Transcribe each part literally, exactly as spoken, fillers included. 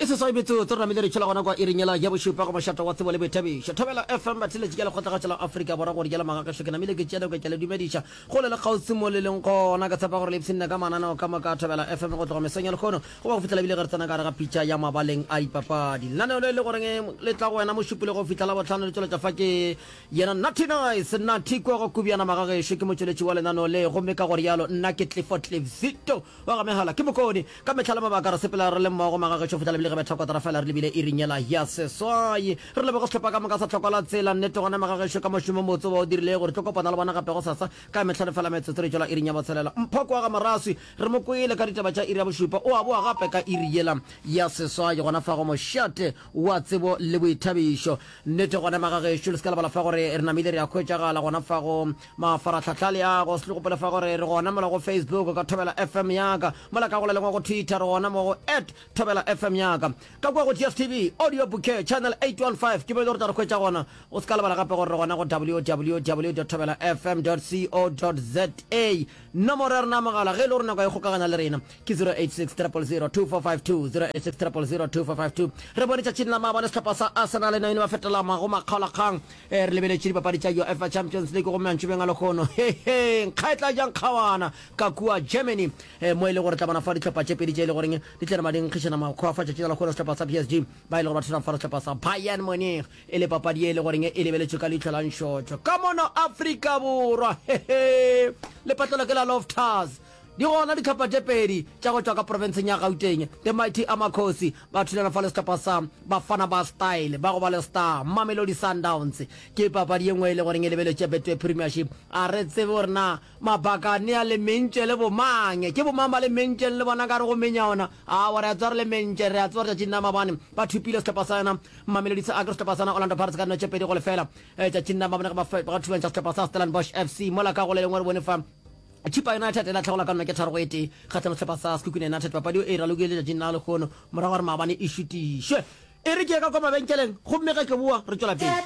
se sa ibetso tsona me le tshela gona kwa irinyela ya boshupa go mashata wa tsebo le betabi thobela F M batile tshela go tla ga Africa bora go dikela maga ka shekana mele ke tsela go tsela dumedisha go le le gautsi mo le leng gona ka tsapa gore le psina ka manana ka maka thobela F M go tloga mesenya le khono go ba go fitela bile ga tsana ka ga pitcha ya mabaleng a ipapadi nna le le gore le tla go wena mo shupile go fitela botlhano le tsela tsa fa ke yena nathi nice nathi go go kubiana maga ge sheke mo tsele tshwala nano le go meka gore yalo nna ke Clifford Levzito wa ga mehala ke mokoni ka methala mabaka re sepela re le mo go maga ge tshofutela bile ga betha kwa tara re lebile irinyela ya seswai re le go tlhopa ka moka sa tlhokola tsela nnete gona magagesho ka moshumo motso ba o dirile gore tlhokopana le bona gape go sasa ka metlhane fela metse tsere jola irinya botshelela mphoko wa ga maraswi re mo kwele ka ditaba tša iri ya boshupa o a boa gape ka iriela ya seswai gona fa go moshate wa tsebo le boithabišo nnete gona magagesho le ska lebala fa gore re namile re ya khwetšagala gona fa go mafaratlhatlha ya go se gopela fa gore re gona mola go Facebook ka Thobela F M yaka mola ka go le go Twitter gona mo go at Thobela F M yaka ka go D S T V audio bouquet channel eight one five ke be le re khwetša gona o ska lebala gape gore gona go w w w dot thobela f m dot co dot z a nomoro rena magala ge le rena go e gokagana le rena ke zero eight six zero zero zero two four five two zero eight six zero zero zero two four five two re bone tša tšhini la maabane setlhopha sa Arsenal le nine ba fetela mago makgaolakgang re lebeletse dipapadi tša UEFA Champions League go mantšhubeng a lekgono hehe nkgaetla jang kgawana ka kua Germany mo e le gore tla bona fa ditlhopha tše pedi tše e le goreng di tlena mading kgišana makgwa fa tšatši la lekgono setlhopha sa P S G ba ile go ba thusang fa setlhopha sa Bayern Munich e le papadi e le goreng e lebeletse ka leitlho la nšotšo ka mono Afrika Borwa hehe le patlelo ke la Loftus di gona ditlhopha tše pedi tša go tšwa ka provinceng ya Gauteng the mighty Amakhosi ba thulana fa le setlhopha sa Bafana ba Style ba go ba le Star Mamelodi Sundowns ke papadi e nngwe e le goreng e lebeletše Betway Premiership a re tsebe gore na mabaka ne a le mentše le bomange ke bomang ba le mentše le bona ka re go menya ona a wa re a tswa re le mentše re a tswa re tšatši nna mabane ba thupile setlhopha sa yona Mamelodi sa agro setlhopha sana Orlando Pirates ka nno tše pedi go lefela tšatši nna mabane ga thubantša setlhopha sa Stellenbosch F C mola ka go le lengwe re bone fa Chipa United la tlhagola ka nna ke tharo go ete kgatlhano setlhopha sa Sekhukhune United papadi e ralokile tšatši nna le kgono morago gore maabane e šutiše e re ke ka kwa mabenkeleng gomme ge ke bua re tswela pele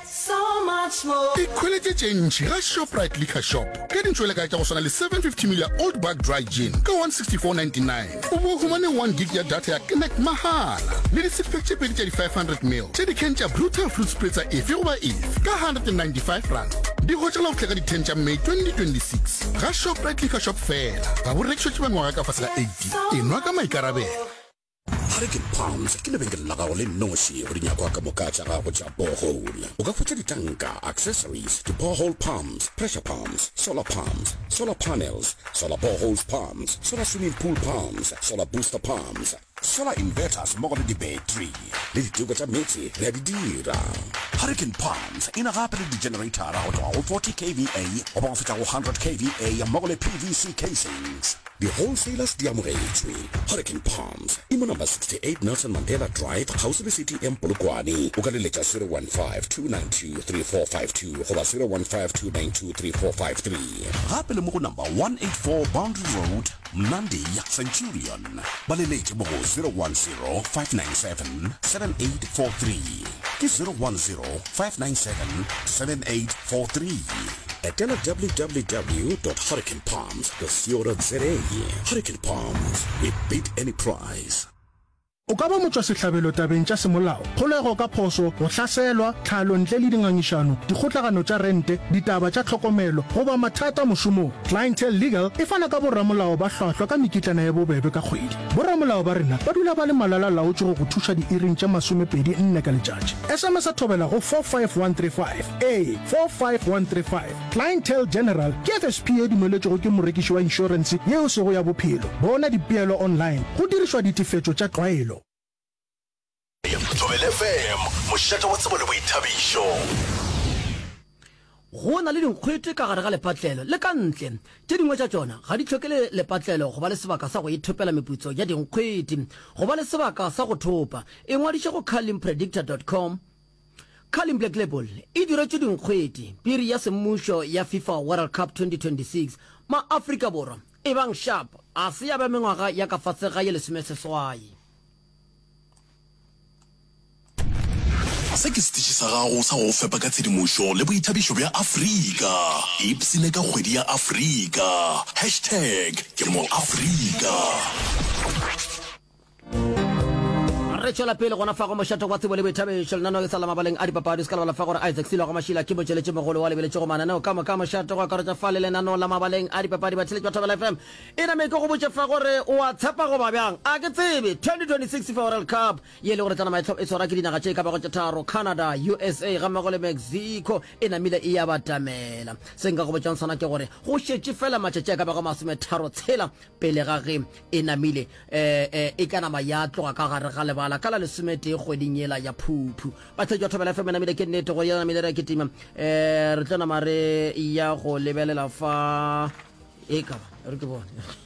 dikhweletse tše ntši ga Shoprite Liquor Shop ke dintšwele ka tša go swana le seven fifty ml old bag dry gin ka one sixty-four ninety-nine o bo humane one gig ya data ya connect mahala le di-six pack tše pedi tša di-five hundred mil tše di-can tša brutal fruit spritzer efe goba efe ka one hundred ninety-five rand di gotšela go tleka di-ten tša May twenty twenty-six ga Shoprite Liquor Shop fela ga bo rekišo tše bangwaga ka fase ga eighty enwa ka maikarabelo Hurricane Palms ke lebenkele la gago le noši go dinyakwa ka moka tša gago tša borehole o ka khwetša ditanka accessories to borehole pumps pressure pumps solar pumps solar panels solar boreholes pumps solar swimming pool pumps solar booster pumps solar inverters mmogo le di-battery le dituka tša metsi re a di dira Hurricane Palms e na gape le di-generatara go tloga go forty k v a go ba go fetša go one hundred k v a mmogo le P V C casings di-wholesalers di amogetšwe Hurricane Palms e mo number sixty-eight Nelson Mandela Drive gausi le C T M Polokwane o ka leletša zero one five two nine two three four five two goba zero one five two nine two three four five three gape le mo go number one eighty-four Boundary Road Mnandi Centurion ba leletše mo go zero one zero five nine seven seven eight four three ke zero one zero five nine seven seven eight four three etela w w w dot hurricane palms dot co dot z a Hurricane Palms, we beat any prize. O ka ba motswa sehlabelo tabeng tša semolao kgolego ka phoso go hlaselwa tlhalo ntle le dingangišano dikgotlagano tša rente ditaba tša tlhokomelo goba mathata mošomong Clientele Legal e fana ka borramolao ba hlwahlwa ka mekitlana ya bobebe ka kgwedi borramolao ba rena ba dula ba le malala laotše go go thuša diiring tša masomepedi nne ka letšatši S M S a thobela go four five one three five a four five one three five Clientele General ke F S P e dumeletšego ke morekiši wa insurance yeo sego ya bophelo bona dipeelo online go dirišwa ditefetšo tša tlwaelo Thobela F M mošata wa tsebo le boithabišo go na le dinkgwete ka gare ga lepatlelo le ka ntle tše dingwe tša tšona ga di tlhokele lepatlelo go ba le sebaka sa go ithopela meputso ya dinkgwete go ba le sebaka sa go thopa e ngwadiše go carlin predictor dot com Carlin Black Label e diretše dinkgwete piri ya semmušo ya FIFA World Cup twenty twenty-six ma Afrika Borwa e bang sharp a se ya ba mengwaga ya ka fase ga ye lesome seswai se ke setšhi sa gago sa go fepa ka tshedimošo le boithabišo bja Afrika ipsene ka kgwedi ya Afrika hashtag ke mo Afrika re re tšwela pele gona fa go mošato wa tsebo le boithabišo lenano ke sa la mabaleng a dipapadi se ka lebala fa gore Isaac Silo go mašila ke motšweletše mogolo wa lebeletše go mananeo ka moka mošato go akaretša fa le lenano la mabaleng a dipapadi batheletši ba Thobela F M e name ke go botše fa gore o a tshepa go ba bjang a ke tsebe twenty twenty-six FIFA World Cup ye le gore tana maetlho e tshwara ke dinaga tše ka bago tše tharo Canada U S A ga mmogo le Mexico e namile e ya batamela se nka go botšang sona ke gore go šetše fela matšatši a ka bago masome tharo tshela pele ga ge e namile eh e ka nama ya tloga ka gare ga lebala ka la lesomete kgweding yela ya phuphu batlhetši ba Thobela F M e namile ke nnete go ya namile re ke tima eh re tla nama re ya go lebelela fa e ka ba re ke bone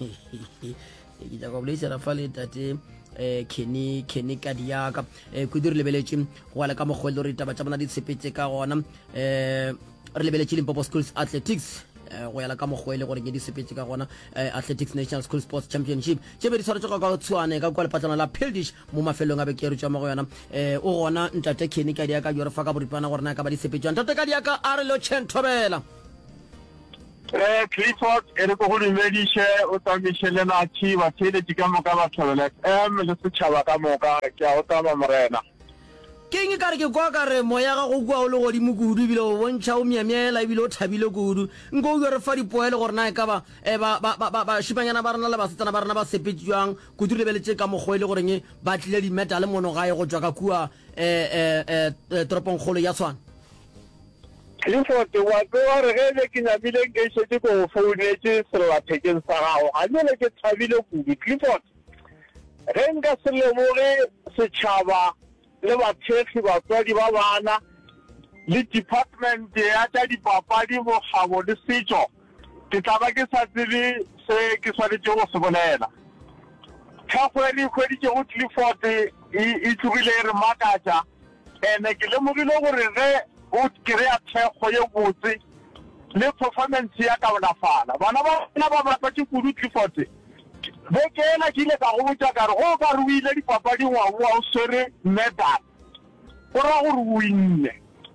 ke ja go boleisela fa le tate eh Kenny Kenny Kadiaka eh go dire lebeletše go ala ka mogwele re taba tša bona di tshepetse ka gona eh re lebeletše Limpopo Schools Athletics go ya la ka mogwele gore ke di sepetse ka gona Athletics National School Sports Championship tše be di tshwaretse ka tshwane ka kwa lepatlana la Pildish mo mafelong a beke re tšwa mo go yona o gona ntate Kenny Kadiaka yo re fa ka boripana gore na ka ba di sepetse ntate Kadiaka a re lo Thobela eh Clifford e re go go dumediše o tsamiše le nathi ba tsheletše ka moka ba Thobela F M le setšhaba ka moka ke a o tama morena ke eng ka re ke kwa ka re moya ga go kwa o le godimo kudu ebile o bontšha o miamiela ebile o thabile kudu nko o re fa dipoele gore na e ka ba bašimanyana ba rena le basetsana ba rena ba sepetšwang kudu lebeletše ka mogwele goreng ba tlile dimedale mono gae go tswa ka kua toropongkgolo ya Tshwane Clifford wa tsewa re ge le ke nyamile ke šetse ko go founetse sellathekeng sa gago ga le ke thabile kudu Clifford ge nka se lemoge setšhaba le bathekgi batswadi ba bana le department ya tša dipapadi bogabo le setšo ke tla ba ke sa tsebe se ke swanetše go se bolela thafo e re hweditše go Clifford e tlogile e re makatša ene ke lemogile gore ge o kry-a thekgo ye botse le performance ya kaonafala bana bana ba bapatše kudu Clifford bekela ke ile ka go botša ka re go ka re o ile dipapading wa boa o swere medal o ra gore o winne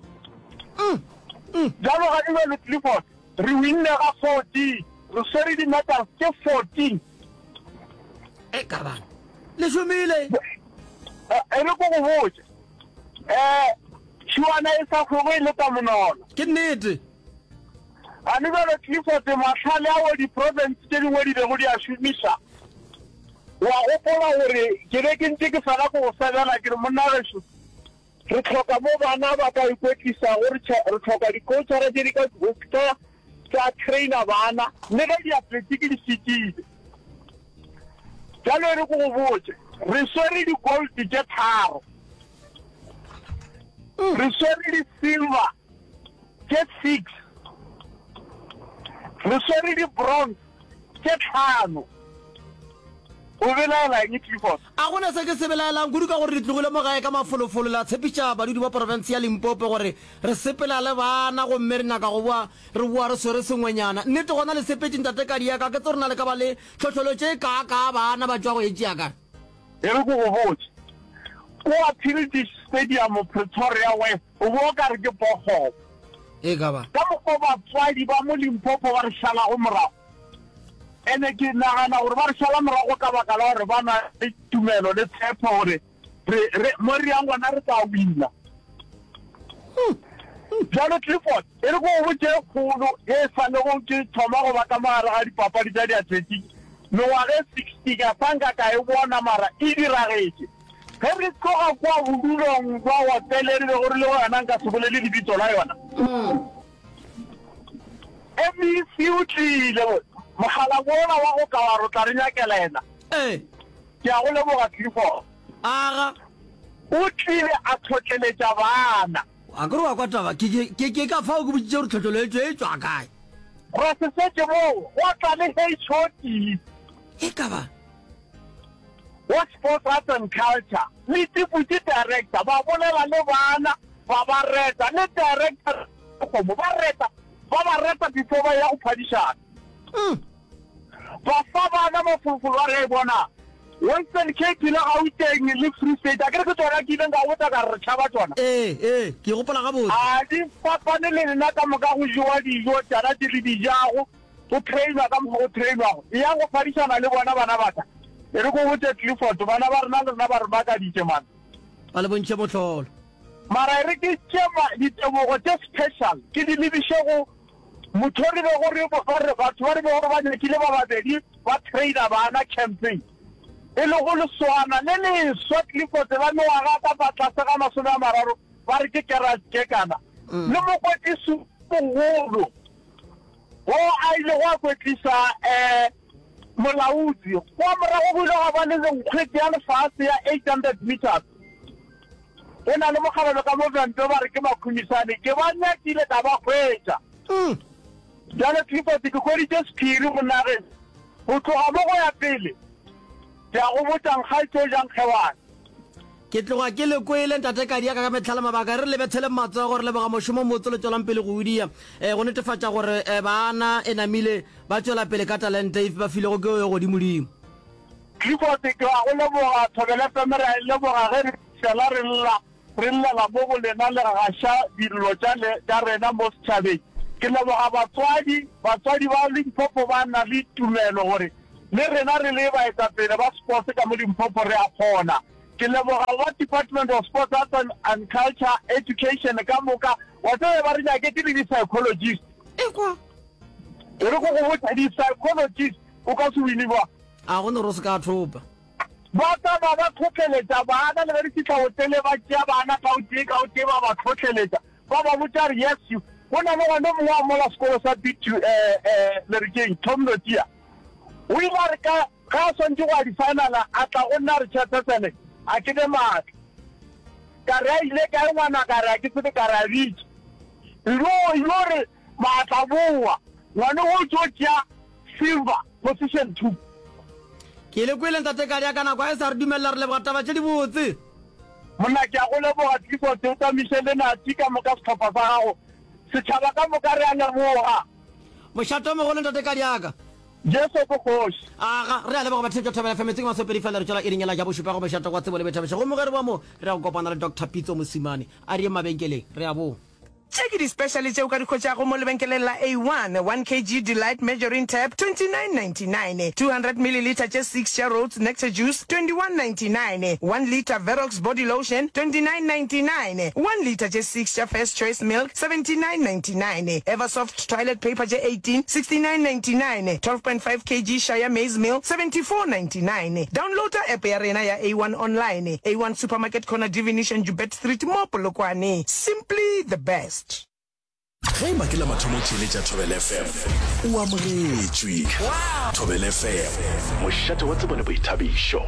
jalo ga di le Clifford re winne ga fourteen re swere di-medals ke fourteen e ka bana le šomile e re ko go botse um tšhiwana e sa kgogo e le ka monolo ke nnete a ne jalo Clifford matlhale ao di-province tše dingwe di bego di a šomiša wa gopola gore ke be ke ntse ke fela ko go sebela ke re monna gešo re tlhoka mo bana ba ka ikwetlisa gore re tlhoka dikoutšhara tše di ka tša trainer bana le ge di-atletiki di fetile jalo e re ko go botse re swere di-gold tše tharo re swere di-silver tše six re swere di-bronze tše tlhano o belaela eng Clifford a gona se ke se belaelang kudu ka gore re tlogile mo gae ka mafolofolo la tshepiša badudi ba province ya Limpopo gore re sepela le bana gomme re nyaka go boa re boa re swere sengwenyana nnete gona le sepetse ntate Kadiaka ke tse re na le ka ba le tlhotlholo tše ka ka bana ba tswa go etšeaka e re ko go botse ko Activity Stadium Pretoria West o bo ka re ke bogo e ka ba ka go batswadi ba mo Limpopo ba re šala go morago ene ke nagana gore ba re šala morago ka baka la gore ba na le tumelo le tshepo gore mo re yang gona re tla winna jalo Clifford e re go botse kgolo e sa le go ke thoma go ba ka mogare ga dipapadi tša di-atletic mengwaga sixty ka fanka ka e bona mara e diragetse ge re tloga kwa bodulong kwa hotele re be gore le gona nka se bolele lebitso la yona M E C o tlile mogala bona wa go ka wa re tla re nyakela ena eh ke a go leboga Clifford aga o tlile a tlhotleletša bana a kere wa kwa taba ke ka fao ke botsitše gore tlhotlholetšo e tswa kae gore se setse moo go tla le H O D e ka ba wa sports arts and culture le deputy director ba bolela le bana ba ba reta le director go ba reta ba ba reta before ba ya go phadišana ba fa bana mafulufulu a re bona Western Cape le Gauteng le Free State a ke re ke tsona ke ileng ka botsa ka re tšhaba tsona eh eh ke gopola ga botse a di fapane le nna ka moka go jewa dijo tsana di le dijago go trainwa ka mo go trainwa e ya go phadišana le bona bana bata e re go botse Clifford bana ba rena le rena ba re baka ditše man ba le bontšhe motlholo mara re ke tšema ditebogo tše special ke di lebiše go motho re be gore gore batho ba re be gore ba nyakile ba babedi ba trader bana campaign e le go leswana le le swa Clifford ba no aga ka patlase ga masome a mararo ba re ke kera ke kana le mo go tsu ngolo o a ile go kwetlisa eh molaudi go morago go ile ga ba le nkgwete ya lefase ya eight hundred meters o na le mogabelo ka movento ba re ke makhumisane ke ba nyakile ka ba hwetša jalo Clifford ke kgoditše sephiri go nage go tloga mo go ya pele ya go botsang ga tso jang kgewana ke tloga ke le kwele ntate ka dia ka metlhala mabaka re le bethele matso gore le boga moshomo motso le tswelang pele go udia eh go netefatsa gore bana e namile ba tswela pele ka talent if ba file go ke go di modimo Clifford ke a go leboga thobela femera le boga ge re sala re lla re lla la bogo lena le ga sha dilo tša le tša rena mo setšhabeng ke leboga batswadi batswadi ba Limpopo ba na le tumelo gore le rena re le ba etsa pele ba sports ka mo Limpopo re a kgona ke leboga wa Department of Sports Arts and Culture Education ka moka wa tsaya ba re ja ke di psychologist e kwa re go go botsa di psychologist o ka se wini ba a go no ro se ka thopa ba ta ba ba tlhotlheletsa bana le re fitla hotele ba tšea bana ka o tee ka o tee ba ba tlhotlheletsa ba ba botsa re yes you go na le ngwana mongwe wa mola sekolo sa B two eh eh le re keng Tom Lotia o ile re ka ka swantse go a di final a tla go nna re chatetsane a ke de mat ka re ile ka ngwana ka re ke se ka ra bitse lo yo re ma tla boa ngwana o tšotša silver position two ke le kwele ntate ka dia kana kwa e sa re dumella re le bataba tše di botse monna ke a go leboga tliso tse tsa Michelle na tika mo ka setlhopha sa gago setšhaba ka moka re a leboga mošato mo go le ntate ka diaka jeso go kgoši aga re a leboga bathetša thobela femetseng masopedi fela re tšwela e ringela ja bošupa go mošato kwa tsebo le bethabešha go mogere ba mo re a go kopana le Doctor Pitso Mosimane a rie mabenkeleng re a bo Check it especially tšeo ka dikgotša go mo lebenkeleng la A one one kilogram delight measuring tab twenty-nine ninety-nine two hundred milliliter just six share roads nectar juice twenty-one ninety-nine one liter Verox body lotion twenty-nine ninety-nine one liter just six share first choice milk seventy-nine ninety-nine Eversoft toilet paper J eighteen sixty-nine ninety-nine twelve point five kilograms Shire maize meal seventy-four ninety-nine Download the app ya rena ya A one online A one supermarket corner Divination Jubet Street mo Polokwane. Simply the best. Ge makela mathomo tšheletša Thobela F M o amogetšwe Thobela F M mošate wa tsebo le boithabišo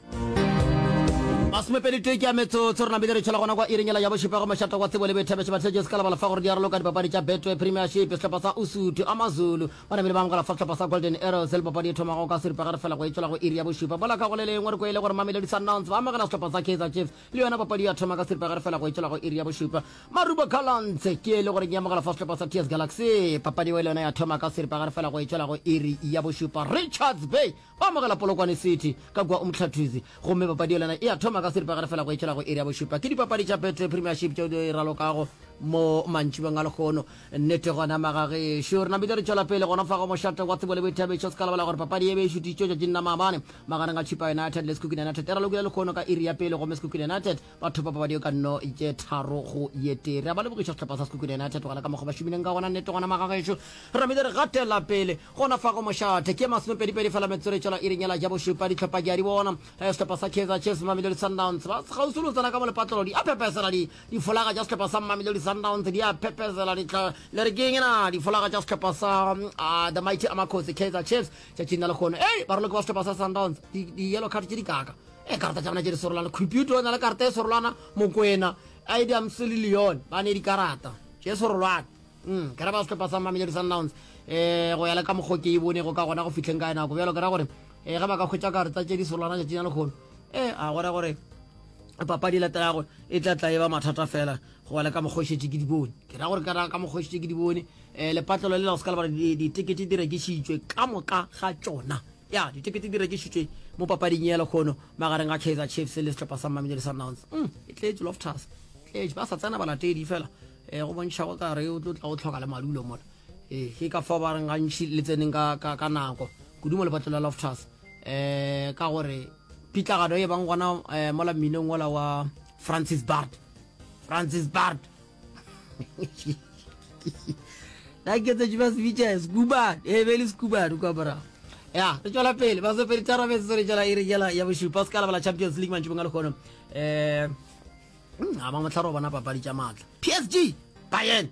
masomepedi ke a metsotso re namile re tšhela gona kwa iringela ya bošupa go mošata wa tsebo le boithabišo batlhetše se ka lebala fa gore di arolo ka dipapadi tša Betway Premiership sehlopha sa Usuthu Amazulu ba namile ba amogela fa sehlopha sa Golden Arrows le papadi e thomago ka seripagare fela go e tšwela go iri ya bošupa bola ka go le lengwe re ko ile gore Mamelodi Sundowns ba amogela sehlopha sa Kaizer Chiefs le yona papadi ya thoma ka seripagare fela go e tšwela go iri ya bošupa Maruba Gallants ke ile gore ke amogela fa sehlopha sa T S Galaxy papadi e le yona ya thoma ka seripagare fela go e tšwela go iri ya bošupa Richards Bay ba amogela Polokwane City ka kwa umtlhathuzi gomme papadi e le yona e a thoma ka seripagare fela go e tšwela go iri ya bošupa ke dipapadi tša Betway Premiership tšeo di ralokago mo mantšhibeng a lekgono nnete gona magagešo re namile re tšwela pele gona fa go mošate wa tsebo le boithabišo se ka lebala gore papadi e be e šutitšo tša dinna maabane magareng a Chipa United le Sekhukhune United e ralokile lekgono ka iri ya pele gomme Sekhukhune United ba thopa papadi ka nno tše tharo go yetere a ba lebogiša sehlopha sa Sekhukhune United gona ka mokgwa ba šomileng ka gona nnete gona magagešo re namile re gatela pele gona fa go mošate ke masomepedipedi fela metso re tšwela iringela ja bošupa dihlopha ke a di bona sehlopha sa Kaizer Chiefs Mamelodi Sundowns ba gausolo tsena ka mo lepatlelo di a phepesela difolaga tša sehlopha sa Mamelodi Sundowns di a phepesela le re keng na difolaga tša sehlopha sa the mighty Amakhosi Kaizer Chiefs tšatšing na lekgono e ba roloke ba sehlopha sa Sundowns di-yellow card tše di kaka e karata tša bona tše di sorolana computer na le karata e sorolana Mokwena Idams le Leon ba ne dikarata tše sorolwana um ke ra ba sehlopha sa Mamelodi Sundowns um go ya le ka mokgwa ke e bonego ka gona go fitlheng ka nako bjalo ke ra gore um ge ba ka kgwetša karata tše di sorolana tšatšing na lekgono e a gora gore papadi latelago e tla tla e ba mathata fela go wala ka mokgošetše ke di bone ke ra gore ka ka mokgošetše ke di bone um lepatlelo le la go se ka lebala ditekete di rekišitšwe ka moka ga tšona ya ditekete di rekišitšwe mo papading ya lekgono magareng a Kaizer Chiefs le sehlopha sa Mamelodi Sundowns um e tletše Loftus tletše ba sa tsena balatedi fela um go bontšhago ka re o tlo tla go tlhoka le madulo mona um ke ka fa ba reng gantši le tseneng ka nako kudu mo lepatlelo la Loftus um ka gore pitlagano e bang gona mola mminong ola wa Francis Bard Francis Bard la ke tse ba switcha scuba e be le scuba du ka bara ya re tswela pele ba se pele tara be se re jela ire jela ya boshupa ska la Champions League man tshibanga le khono eh a ba motlaro bana papadi tsa matla P S G Bayern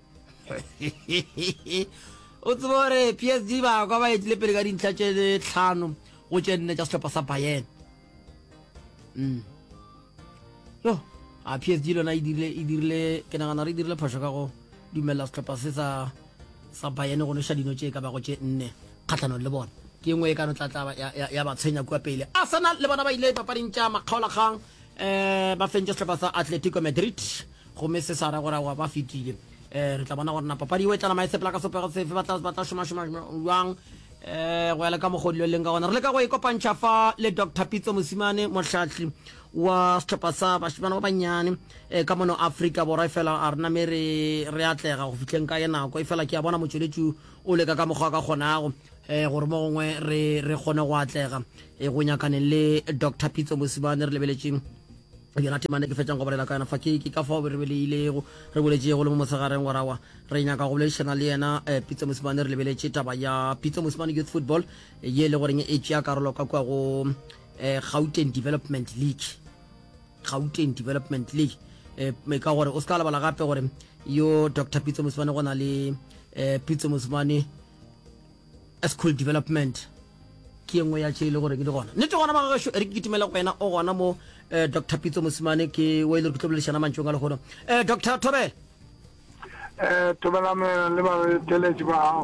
o tsore P S G ba kwa ba itile pele ka dintlha tse tlhano go tsenne tsa setlhopha sa Bayern mm yo a P S G lona e dirile e dirile ke nagana re dirile phosho ka go dumela setlhopha se sa sa Bayern go nesha dino tse ka ba go tse nne kgatlano le bona ke ngwe ka no tlatla ya ba tshenya kwa pele Arsenal le bona ba ile papading tsa makgaola kgang eh ba fentse setlhopha sa Atletico Madrid go me se sa ra gora wa ba fitile eh re tla bona gore na papadi o etla maese pela ka sopega se fe batla batla shoma shoma wang eh go ya le ka mogodilo leng ka gona re le ka go ikopantša fa le Doctor Pitso Mosimane motlhatli wa setlhopha sa bashimane ba banyane eh ka mono Africa borwa fela a rena me re re atlega go fitleng ka yena go fela ke a bona motsweletsi o le ka ka mogwa ka gonago eh gore mo gongwe re re gone go atlega e go nyakane le Doctor Pitso Mosimane re lebeletseng yona temane ke fetsang go bolela ka yona fa ke ka fa re beleile go re boletse go le mo mosegareng wa rawa re nyaka go boleshana le yena Pitso Mosimane re lebeletse taba ya Pitso Mosimane Youth Football ye le gore e tšea karolo ka kwa go Gauteng Development League Gauteng Development League eh me ka gore o ska la bala gape gore yo Doctor Pitso Mosimane go na le Pitso Mosimane School Development ke engwe ya tšele gore ke di gona nete gona ba ga re kitimela go wena o gona mo Doctor Pitso Mosimane ke wa ile re tloboleshana mantšong a le gona eh Doctor Thobela eh Thobela me le ba teletsi ba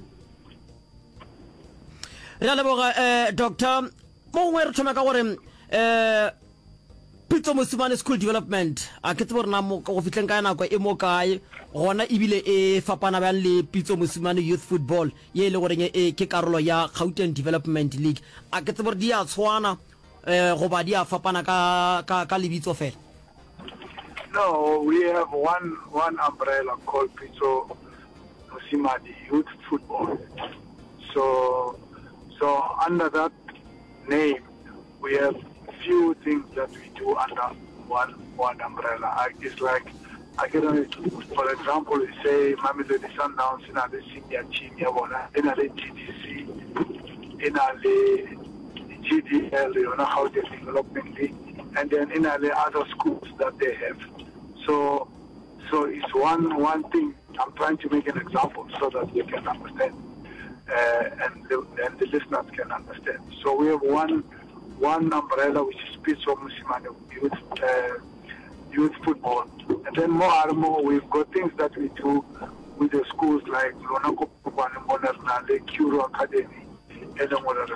re le boga eh Doctor mo ngwe re thoma ka gore eh Pitso Mosimane School Development a ke tsebore na mo go fitleng ka nako e mo kae gona ebile e fapana ba le Pitso Mosimane Youth Football ye le gore e ke karolo ya Gauteng Development League a ke tsebore di a tshwana eh go ba di a fapana ka ka ka lebitso fela. No, we have one one umbrella called Pitso Mosimane Youth Football. So so under that name we have few things that we do under one one umbrella. I, it's like, I can, for example, say Mamelodi Sundowns in a senior team, in a G D C, in a G D L, you know how they development league, and then in a other schools that they have. So, so it's one one thing. I'm trying to make an example so that you can understand, uh, and the, and the listeners can understand. So we have one. One umbrella which is Pitso Mosimane Youth uh, Youth Football, and then more and more we've got things that we do with the schools like Lonako Moderna, the Curo Academy, and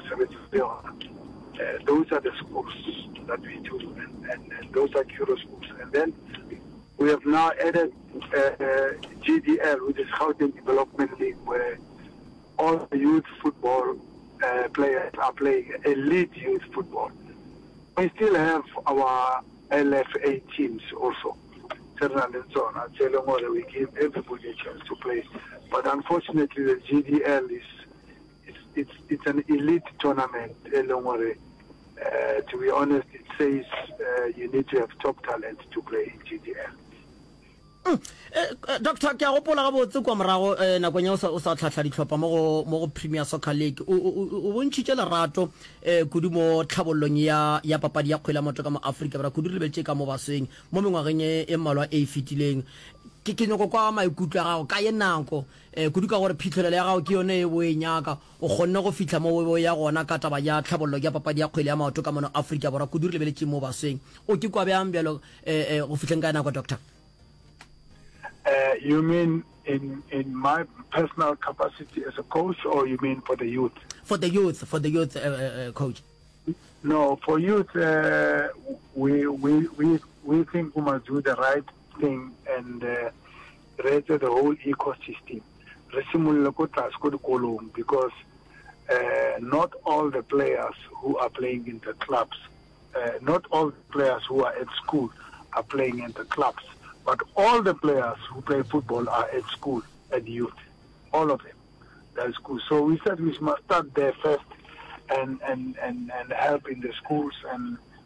uh, those are the schools that we do, and, and, and those are Curo schools. And then we have now added uh, uh, G D L, which is Gauteng Development League, where all the youth football Uh, players are playing elite youth football. We still have our L F A teams also. And so on. I'm telling you, we give everybody a chance to play. But unfortunately, the G D L is it's it's, it's an elite tournament. Uh, to be honest, it says uh, you need to have top talent to play in G D L. Doctor ke a gopola ga botse kwa morago nako nya o sa o sa tlhatlha ditlhopha mo go mo go Premier Soccer League o o bontšhitše lerato eh kudu mo tlhabollong ya ya papadi ya kgwele motho ka mo Africa bara kudu le betse ka mo baseng mo mengwageng e mmalwa e fitileng ke ke nyoko kwa maikutlo gago ka ye nako eh kudu ka gore phitlhelelo ya gago ke yone e bo e nyaka o gonna go fitla mo bo ya gona ka taba ya tlhabollo ya papadi ya kgwele ya motho ka mo Africa bara kudu le betse mo baseng o ke kwa bjang bjalo eh go fitleng ka nako Doctor. Uh, you mean in in my personal capacity as a coach, or you mean for the youth? For the youth, for the youth uh, uh, coach. No, for youth, uh, we we we we think we must do the right thing and uh, raise the whole ecosystem. Because uh, not all the players who are playing in the clubs, uh, not all the players who are at school are playing in the clubs. But all the players who play football are at school, at youth. All of them. That's school. So we said we must start there first and, and, and, and help in the schools and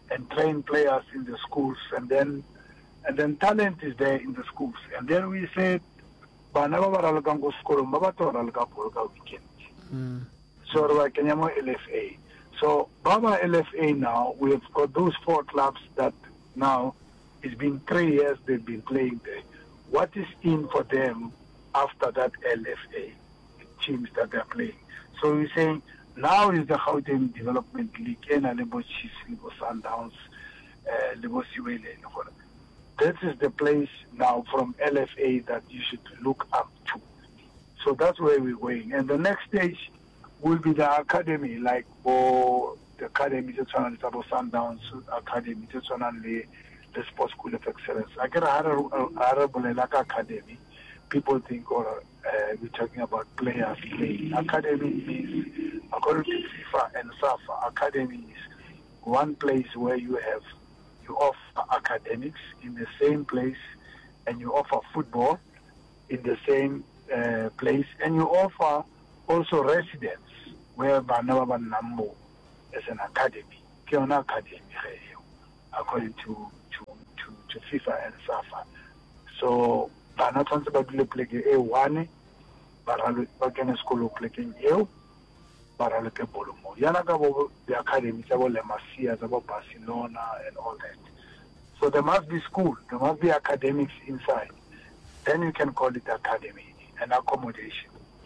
and train players in the schools, and then and then talent is there in the schools. And then we said, bana ba ba ralokang go sekolong ba ba to raloka bolo ka weekend. So we can L F A. So Baba L F A now, we've got those four clubs that now it's been three years they've been playing there. What is in for them after that L F A teams that they're playing? So we're saying now is the Gauteng Development League, and Lebo Chiefs, Lebo Sundowns, Lebo Siwele. That is the place now from L F A that you should look up to. So that's where we're going. And the next stage will be the academy, like oh, the academy, the Sundowns Academy, the the Sports School of Excellence. I get a horrible like academy. People think, or uh, we're talking about players playing. Academy is, according to FIFA and SAFA, academy is one place where you have, you offer academics in the same place, and you offer football in the same uh, place, and you offer also residence, where Banaba Nambo is an academy, Kiona Academy, according to, to, to, to FIFA and SAFA. So, Bana tshwantse ba dule pleke e one ba kene sekolo plekeng eo ba raloke bolo mo yana ka bo the academy tsa bo Le Masia tsa bo Barcelona and all that. So there must be school, there must be academics inside, then you can call it academy and accommodation.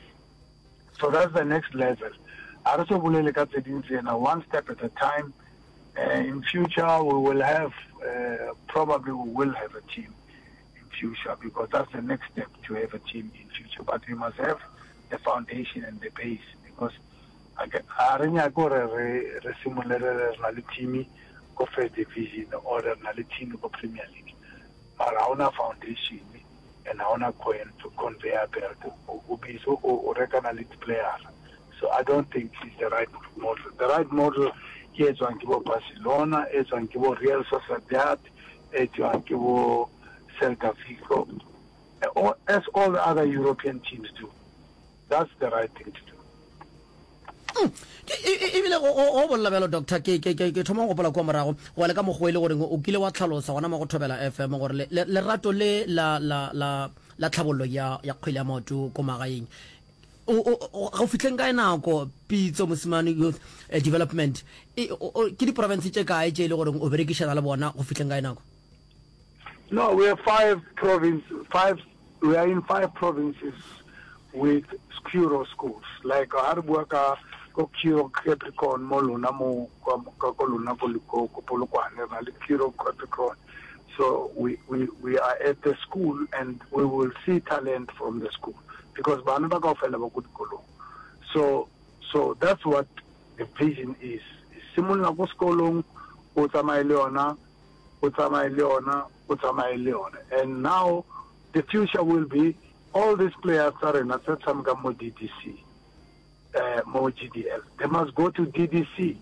So that's the next level. Also one step at a time. Uh, in future we will have uh, probably we will have a team future, because that's the next step to have a team in future. But we must have the foundation and the base, because I go a similar team go first division or another team go Premier League. But I want foundation and I want to conveyor belt or recognize player. So I don't think it's the right model. The right model is to give Barcelona, is to give Real Sociedad, is to give Celta Vigo, as all the other European teams do. That's the right thing to do. Ebile go bolla belo doctor ke ke ke thoma go bola kwa morago go le ka mogwe le gore o kile wa tlhalosa gona mo go thobela F M gore le rato le la la la la tlhabollo ya ya kgwele ya maoto ko magaeng o go fitleng ka nako pitso mosimane youth development ke di province tse kae tse le gore o berekishana le bona go fitleng ka nako? No, we have five provinces. Five. We are in five provinces with Kuro schools, like Harbuaka, Kuro Capricorn, Moluna, Mo, Koluna, Kuro Capricorn. So we, we, we are at the school, and we will see talent from the school, because Banabaka fell good Kolo. So so that's what the vision is. Similar to Skolong, Utama Leona, Utama Leona. And now the future will be all these players are in a certain more D D C, uh, more G D L. They must go to D D C,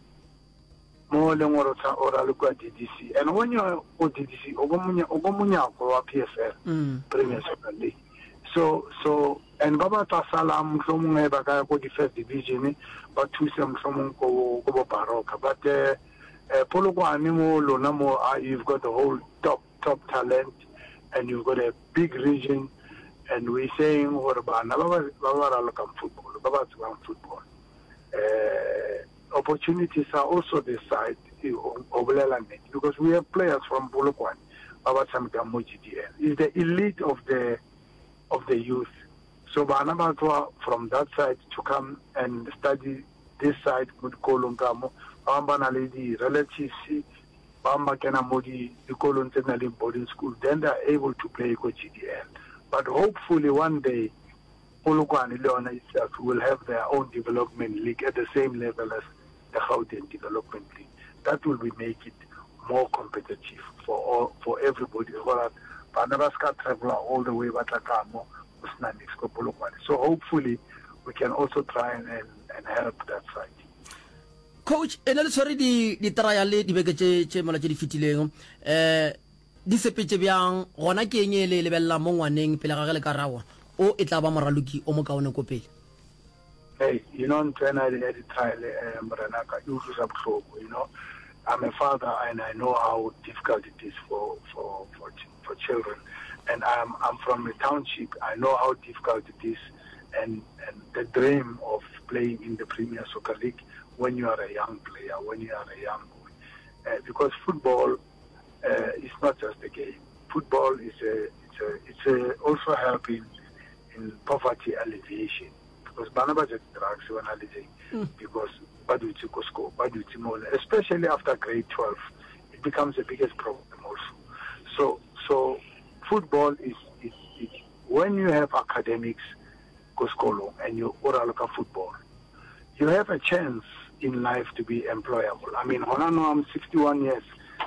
more than what or look at D D C. And when you're O D D C, Ogomunya or P S L, Premier Soccer League. So, so, and Baba Tasalam, someone back go the first division, but two some someone go go Baroka. But uh, Uh, Polo Animo, Lonamo, uh, you've got the whole top top talent, and you've got a big region, and we're saying what about football, about football. Uh, opportunities are also the side of Leland, because we have players from Polokwane, about some G D L. Is the elite of the of the youth. So Banabatwa from that side to come and study this side with Kolongamo. Bamba na lady relatives, Bamba kena modi Nikolon Tenali boarding school, then they are able to play G D L. But hopefully one day Polokwane and Leona itself will have their own development league at the same level as the Gauteng Development League. That will be make it more competitive for all, for everybody. Banabaska travel all the way Batakamo, Usnanixko Polokwane. So hopefully we can also try and, and, and help that side. Coach, ena le sorry di di trial di beke tse tse mola tse di fitileng eh di sepetse byang gona ke eng le lebella mo ngwaneng pele ga gele ka rawa o e tla ba moraloki o mo kaone ko pele? Hey, you know, ntena le di trial eh morana ka you utlwa bohloko, you know. I'm a father, and I know how difficult it is for for for, for children. And I'm I'm from a township. I know how difficult it is, and and the dream of playing in the Premier Soccer League when you are a young player, when you are a young boy, uh, because football uh, is not just a game. Football is a it's a it's a also helping in poverty alleviation, because banaba drugs when alleviating because baduti kosko baduti mole, especially after grade twelve, it becomes the biggest problem also. So so football is is, is when you have academics koskolo and you oral football, you have a chance in life to be employable. I mean, Honano, I'm sixty-one years.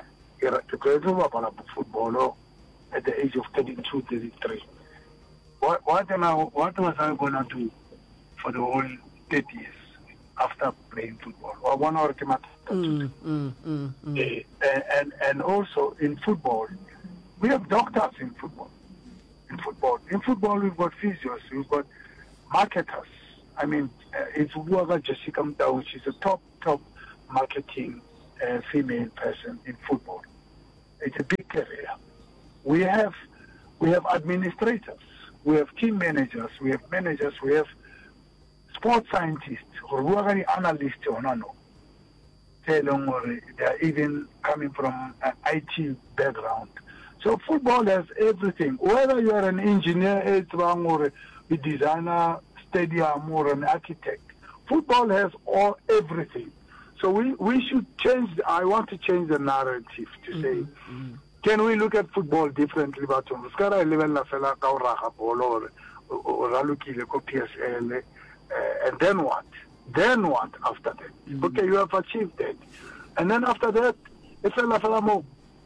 To graduate about football at the age of thirty-two, thirty-three. What what am I? What was I gonna do for the whole thirty years after playing football? Or one hour came out. Mm, mm, mm, mm. And, and and also in football, we have doctors in football. In football, in football, we've got physios, we've got marketers. I mean, uh, it's Uwaga Jessica Mdao. She's a top top marketing uh, female person in football. It's a big career. We have we have administrators, we have team managers, we have managers, we have sports scientists, or who are analysts or no. They are even coming from an I T background. So football has everything. Whether you are an engineer, or a designer, stadium, or an architect, football has all everything. So we, we should change, I want to change the narrative to say, mm-hmm. Can we look at football differently? But Skara level na fela ka ora ball or or ralukile ko P S L, and then what? Then what after that? Mm-hmm. Okay, you have achieved that, and then after that, it's a fela more.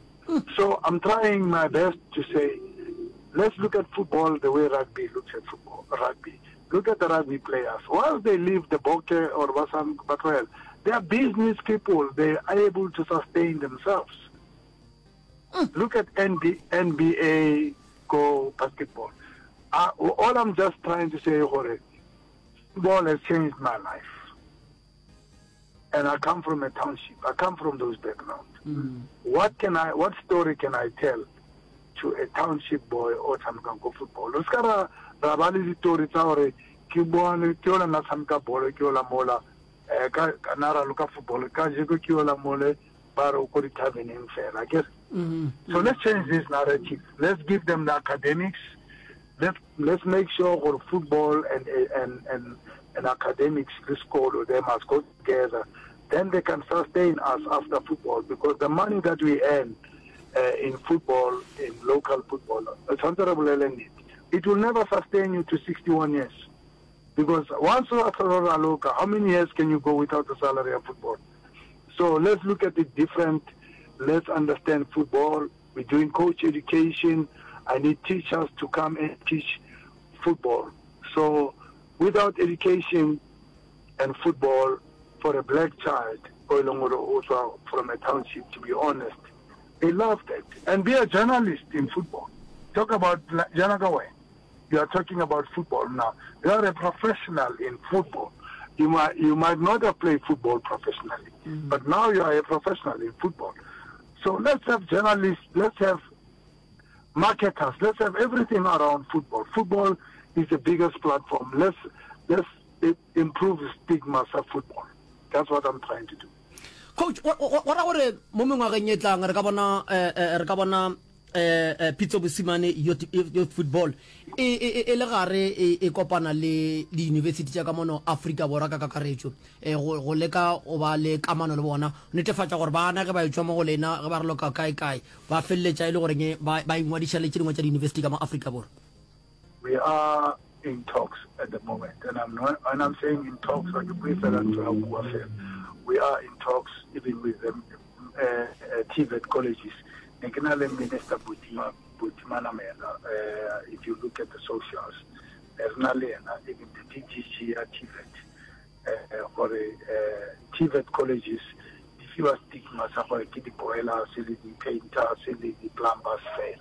So I'm trying my best to say, let's look at football the way rugby looks at football. Rugby. Look at the rugby players. While they leave the Boke or Basam Bakwel, they are business people. They are able to sustain themselves. Mm. Look at N B A, N B A, go basketball. Uh, all I'm just trying to say, Jorge, football has changed my life. And I come from a township. I come from those backgrounds. Mm. What can I? What story can I tell to a township boy or Tamka go football? Uskara rabali story tawre kibuan kiola na Tamka ball kiola mola ka kanara luka football ka jiko kiola mole baro kori tavening fair. I guess. Mm-hmm. So let's change this narrative. Let's give them the academics. Let's let's make sure for football and and and and academics, the school, they must go together. Then they can sustain us after football, because the money that we earn uh, in football, in local football, it's honorable element. It will never sustain you to sixty-one years. Because once you are a local, how many years can you go without a salary of football? So let's look at it different. Let's understand football. We're doing coach education. I need teachers to come and teach football. So without education and football, for a black child, also from a township, to be honest, they love that. And be a journalist in football. Talk about Janagawa. You are talking about football now. You are a professional in football. You might you might not have played football professionally, mm-hmm. but now you are a professional in football. So let's have journalists, let's have marketers, let's have everything around football. Football is the biggest platform. Let's let's improve the stigmas of football. That's what I'm trying to do. Coach, what what are the moment ngakeng etlang re ka bona eh re ka bona eh Pitso Bosimane youth football e e le gare e kopana le di university tsa ka mono Africa Borwa ka kakaretso e go leka o ba le kamano le bona netefatsa gore bana ga ba itswa mo go lena ga ba re loka kai kai ba felletsa ile gore ba ba ingwadisha le tshedingwa tsa di university ka mo Africa Borwa. We are in talks at the moment, and I'm not, and I'm saying in talks like we said to we are in talks even with them uh, uh, T V E T colleges. Minister Butima Butimana, uh, if you look at the socials, there's even the D G C at T V E T uh, or uh, T V E T colleges. If you are stigma, somebody the boiler, silly the painter, silly the plumbers fail.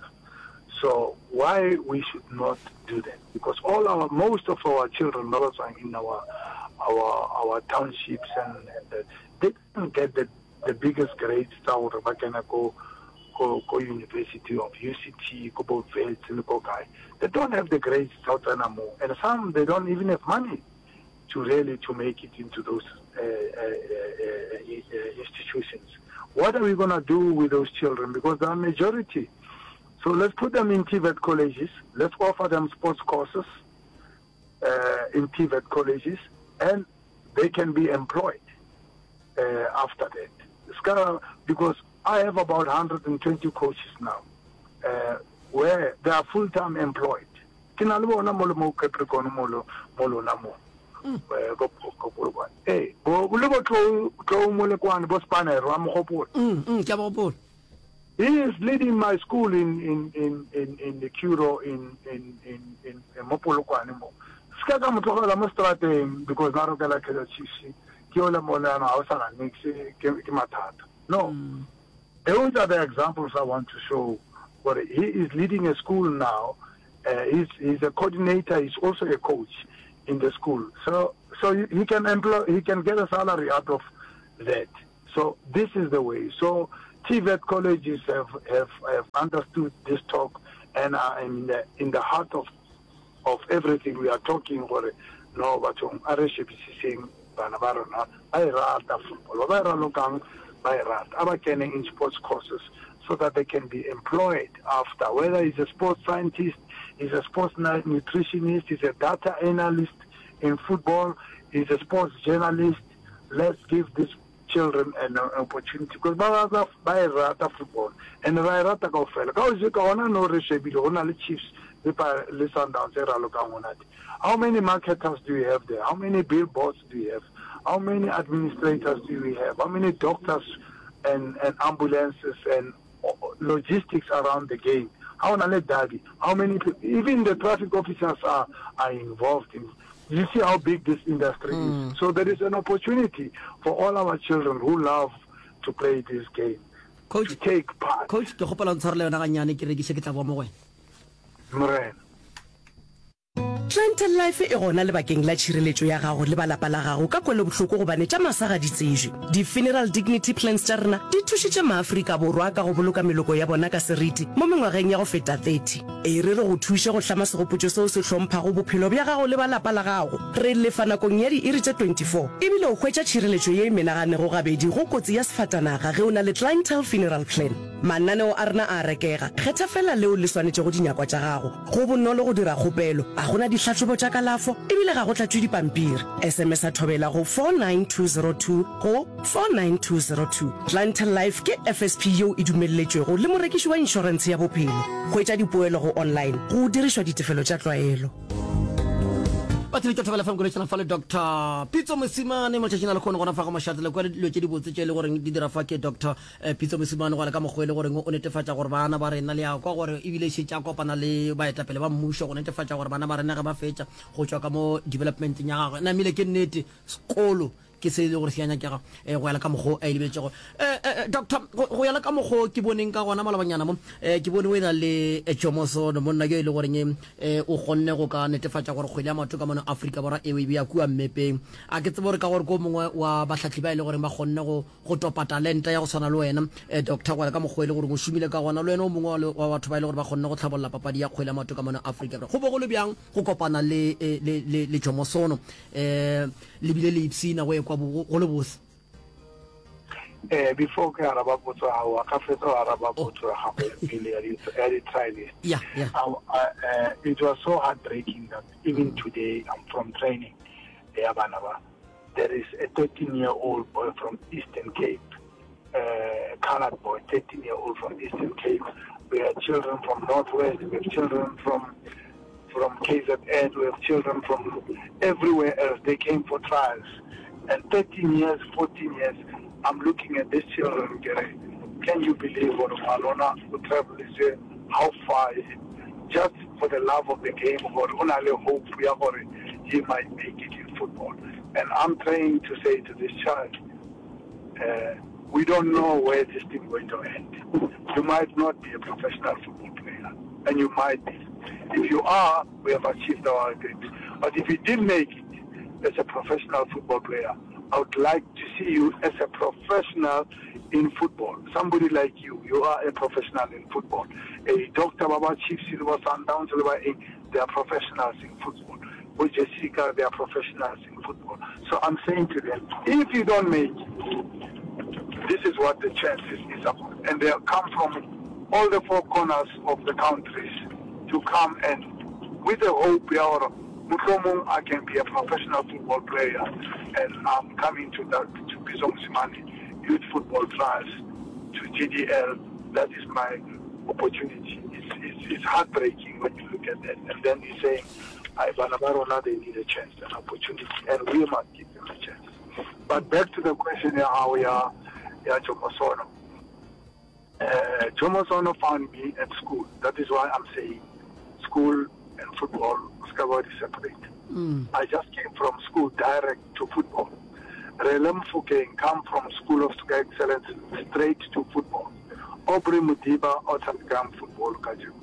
So why we should not do that? Because all our, most of our children, also in our our our townships, and, and the, they don't get the the biggest grades tsa gore ba kena go go go University of U C T, go both Wales and go guy. They don't have the grades tsa more, and some they don't even have money to really to make it into those uh, uh, uh, uh, institutions. What are we going to do with those children? Because they are majority. So let's put them in T V E T colleges. Let's offer them sports courses uh, in T V E T colleges, and they can be employed uh, after that. It's gonna, because I have about one hundred twenty coaches now, uh, where they are full-time employed. Hey, he is leading my school in in in in, in the Kuro in in in in Mopolokwane. Skaka motogela mo strateng because naro ke la ke chiefs ke ola mona na ausana nix ke mathata. No. Those are the examples I want to show. But he is leading a school now. Uh, he's he's a coordinator. He's also a coach in the school. So so he can employ. He can get a salary out of that. So this is the way. So T V E T colleges have have, have understood this talk, and are in the in the heart of of everything we are talking about. No, but on Ariship is saying, "Banabarona, I rata football. I rata I rata. I getting in sports courses so that they can be employed after. Whether he's a sports scientist, he's a sports nutritionist, he's a data analyst in football, he's a sports journalist. Let's give this children an opportunity because by rata football and by rata go fell. Because you can no reshape only chiefs. How many marketers do you have there? How many billboards do you have? How many administrators do we have? How many doctors and, and ambulances and logistics around the game? How many daddy? How many people? Even the traffic officers are, are involved in. You see how big this industry mm. is. So there is an opportunity for all our children who love to play this game Coach, to take part. Coach, ke gopola ntshware le yona ga nyane ke re ke se ke tla bo mo wena. Morena. Clientele Life e gona le bakeng la tshireletsego ya gago le balapa la gago ka kwele bohloko go bane tša masaga di tsejwe. Di funeral dignity plans tša rena di thušitše maAfrika borwa ka go boloka meloko ya bona ka seriti mo mengwageng ya go feta thirty. E re re go thuše go hlama segopotšo seo se hlomphago bophelo bja gago le balapa la gago. Re lefa nakong ya di-iri tše twenty-four ebile o hwetša tšhireletšo ye e menaganego gabedi go kotsi ya sefatanaga ge o na le clientele funeral plan. Mananeo a rena a rekega, kgetha fela leo le swanetše go dinyakwa tša gago. Go bonolo go dira kgopelo, a gona ditlhatlhobo tša kalafo ebile ga go tlatšwe dipampiri. S M S a thobela go four nine two zero two go four nine two zero two. Clientele Life ke F S P yeo e dumelletšwego le morekiši wa inšorense ya bophelo. Hwetša dipoelo go online go dirišwa ditefelo tša tlwaelo. Batho le tšothabela fam goletsana fa le Doctor Pitso Mosimane mo tšatšing a le kgone gona fa go mašate le kwa dilo tše di botse tše le goreng di dira fa ke Doctor Pitso Mosimane go le ka mogwe le goreng o netefatša gore bana ba rena le ya kwa gore ebile šetša kopana le baetapele ba mmušo go netefatša gore bana ba rena ge ba fetša go tšwa ka mo developmenting ya gagwe namile ke nnete sekolo ke se le gore se anya ke ga go ya ka mogo a ilebetšego eh Doctor go ya ka mogo ke boneng ka gona malabanyana mo ke bone wena le Jomoso no monna ke ile gore eh o gonne go ka netefatša gore kgwele ya matho ka mona Afrika bora e we bia kua mmepeng a ke tsebore ka gore ko mongwe wa bahlatlhi ba ile gore ba gonne go go topa talenta ya go swana le wena eh Doctor go ya ka mogo ile gore go shumile ka gona le wena o mongwe wa batho ba ile gore ba gonne go tlhabolla papadi ya kgwele ya matho ka mona Afrika go bo go le bjang go kopana le le le Jomoso no eh le bile le ipsina go ekwa go le bose. Eh, before ke araba potso ha ka fetsa araba potso ha go ile ya di trialist. Yeah, yeah. Uh, uh, it was so heartbreaking that even today I'm from training. There is a thirteen-year-old boy from Eastern Cape, uh, colored boy, thirteen-year-old from Eastern Cape. We have children from Northwest. We have children from from K Z N. We have children from everywhere else. They came for trials. And thirteen years, fourteen years, I'm looking at these children. Can you believe what Malona who travel is here? How far is it? Just for the love of the game, or only hope we are for it, he might make it in football. And I'm trying to say to this child, uh, we don't know where this thing is going to end. You might not be a professional football player, and you might be. If you are, we have achieved our dreams. But if you didn't make it, as a professional football player, I would like to see you as a professional in football. Somebody like you, you are a professional in football. A Doctor Baba Chief Silver Sundowns, they are professionals in football. With Jessica, they are professionals in football. So I'm saying to them, if you don't make it, this is what the chances is about. And they come from all the four corners of the countries to come and with the hope, I can be a professional football player, and I'm coming to that to Bizo Msimane Youth Football Trials, to G D L. That is my opportunity. It's, it's, it's heartbreaking when you look at that. And then he's saying, I Banabarona, they need a chance, an opportunity, and we must give them a chance. But back to the question here, how we are, yeah, Jomosono. Uh, Jomosono found me at school. That is why I'm saying school and football is separate. Mm. I just came from school direct to football. Relem Fouquet come from School of Excellence straight to football. Aubrey Mutiba Otakam football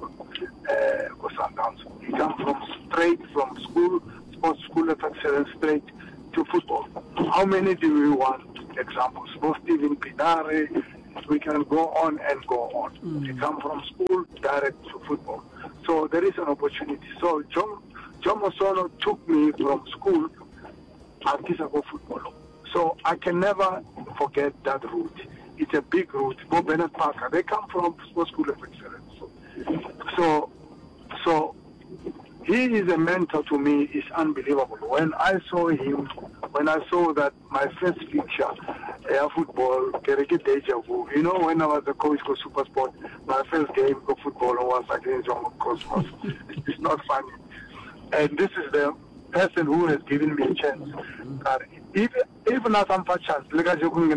uh, he come from straight from school, sports school of excellence straight to football. How many do we want? Examples. Both Steven Pinare, we can go on and go on. Mm. We come from school direct to football. So there is an opportunity. So John, John Mosono took me from school at Kisako football. So I can never forget that route. It's a big route. Bob Bennett Parker, they come from Sports School of Excellence. So, so he is a mentor to me. It's unbelievable. When I saw him, when I saw that my first picture, air football, Kereke Deja Vu, you know, when I was the coach for Super Sport, my first game of football was against John Cosmos. It's not funny. And this is the person who has given me a chance. Uh, even even as I'm for chance, because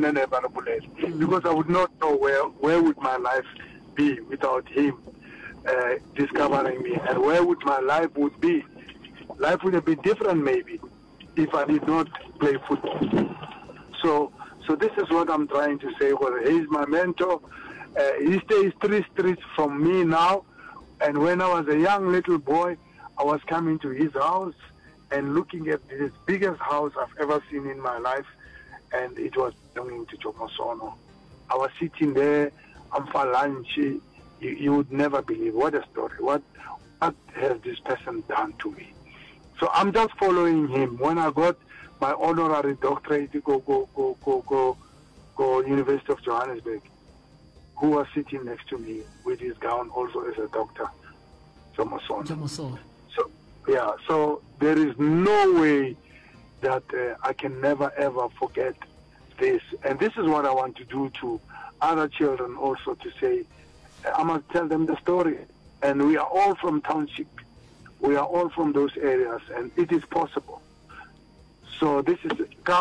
I would not know where where would my life be without him uh, discovering me, and where would my life would be. Life would have been different maybe if I did not play football. So so this is what I'm trying to say. Well, he's my mentor. Uh, he stays three streets from me now, and when I was a young little boy, I was coming to his house and looking at this biggest house I've ever seen in my life, and it was belonging to Jomosono. I was sitting there, I'm for lunch. You, you would never believe. What a story. What, what has this person done to me? So I'm just following him. When I got my honorary doctorate to go, go, go, go, go, go, University of Johannesburg, who was sitting next to me with his gown also as a doctor, Jomosono. Jomosono. So, yeah, so there is no way that uh, I can never ever forget this. And this is what I want to do to other children also, to say, I'm going to tell them the story. And we are all from township. We are all from those areas, and it is possible. So this is,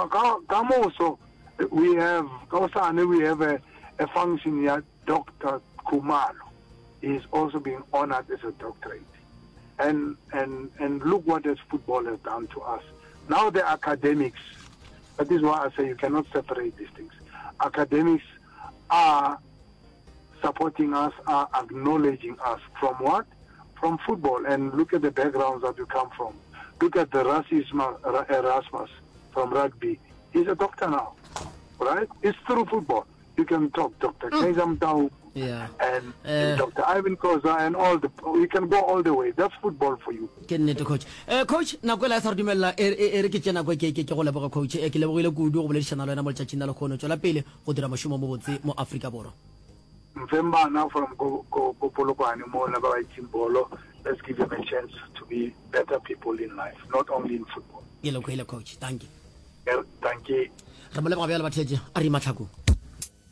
also, we have, we have a, a function here, Doctor Kumalo is also being honored as a doctorate. And, and, and look what this football has done to us. Now the academics, that is why I say you cannot separate these things. Academics are supporting us, are acknowledging us. From what? From football. And look at the backgrounds that you come from. Look at the Erasmus, Erasmus from rugby. He's a doctor now, right? It's through football. You can talk Doctor Mm. Kazam Tau, yeah. and, uh, and Doctor Ivan Koza, and all the, you can go all the way. That's football for you. Ke nnete coach. Eh coach na go la sa dumella e re ke tsena go ke ke go leboga coach e ke lebogile kudu go boledišana le wena mo letšatšing la lekgono tswela pele go dira mošomo mo botse mo Afrika Borwa. Mfemba now from go go go Polokwane mo na ba Itimbolo. Let's give them a chance to be better people in life, not only in football. Ye lo coach. Thank you. Yeah, thank you. Re mo leboga bjale bathetše a re matlhako.